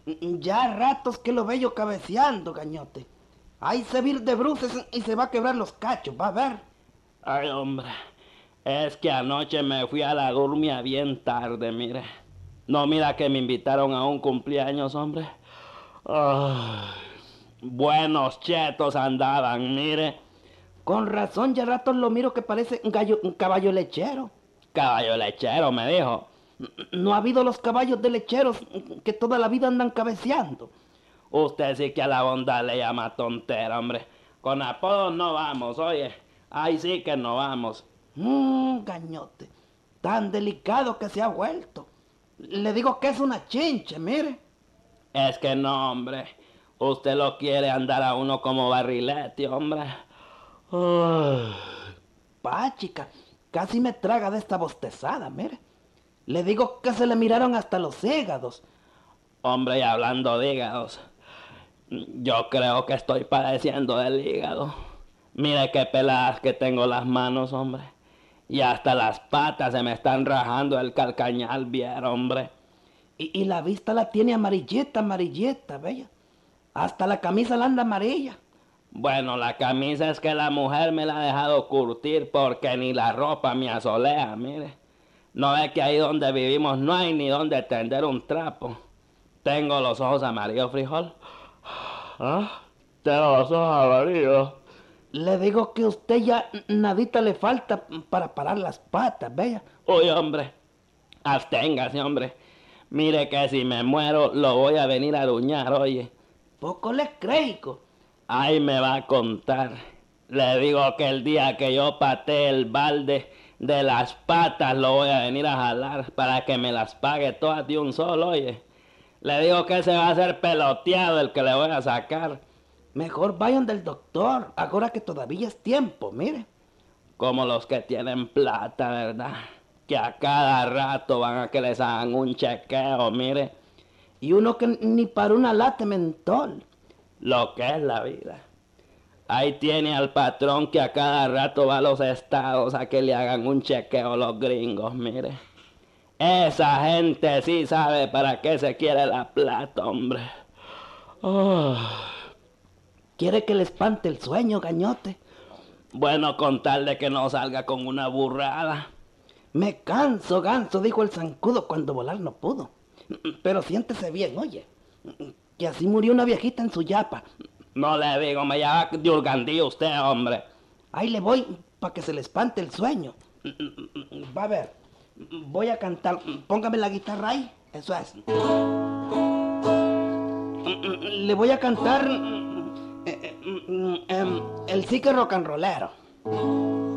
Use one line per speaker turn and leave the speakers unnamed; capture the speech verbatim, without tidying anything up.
Ya ratos que lo veo yo cabeceando, gañote. Ahí se vir de bruces y se va a quebrar los cachos, va a ver.
Ay, hombre, es que anoche me fui a la durmia bien tarde, mire. No, mira que me invitaron a un cumpleaños, hombre. Ay, buenos chetos andaban, mire.
Con razón, ya ratos lo miro que parece un, gallo, un caballo lechero.
Caballo lechero, me dijo.
No ha habido los caballos de lecheros que toda la vida andan cabeceando.
Usted sí que a la bondad le llama tontera, hombre. Con apodos no vamos, oye. Ahí sí que no vamos.
Mmm, gañote. Tan delicado que se ha vuelto. Le digo que es una chinche, mire.
Es que no, hombre. Usted lo quiere andar a uno como barrilete, hombre.
Uh, Pachica, casi me traga de esta bostezada, mire. Le digo que se le miraron hasta los hígados.
Hombre, y hablando de hígados, yo creo que estoy padeciendo del hígado. Mire qué peladas que tengo las manos, hombre. Y hasta las patas se me están rajando el calcañal, bien, hombre.
Y, y la vista la tiene amarilleta, amarilleta, bella. Hasta la camisa la anda amarilla.
Bueno, la camisa es que la mujer me la ha dejado curtir porque ni la ropa me asolea, mire. No ve que ahí donde vivimos no hay ni donde tender un trapo. Tengo los ojos amarillos, frijol. ¿Ah? Tengo los ojos amarillos.
Le digo que a usted ya nadita le falta para parar las patas, bella.
Uy, hombre, absténgase, hombre. Mire que si me muero lo voy a venir a aruñar, oye.
Poco le creo.
Ay, me va a contar. Le digo que el día que yo patee el balde de las patas lo voy a venir a jalar para que me las pague todas de un solo, oye. Le digo que ese va a ser peloteado el que le voy a sacar.
Mejor vayan del doctor, ahora que todavía es tiempo, mire.
Como los que tienen plata, ¿verdad? Que a cada rato van a que les hagan un chequeo, mire.
Y uno que ni para una lata mentol.
Lo que es la vida. Ahí tiene al patrón que a cada rato va a los estados a que le hagan un chequeo los gringos, mire. Esa gente sí sabe para qué se quiere la plata, hombre.
Oh. ¿Quiere que le espante el sueño, gañote?
Bueno, con tal de que no salga con una burrada.
Me canso, ganso, dijo el zancudo cuando volar no pudo. Pero siéntese bien, oye. Que así murió una viejita en su yapa.
No le digo, me llama de Urgandí usted, hombre.
Ahí le voy para que se le espante el sueño. Va a ver, voy a cantar. Póngame la guitarra ahí. Eso es. Le voy a cantar eh, eh, eh, el psique rock and rollero.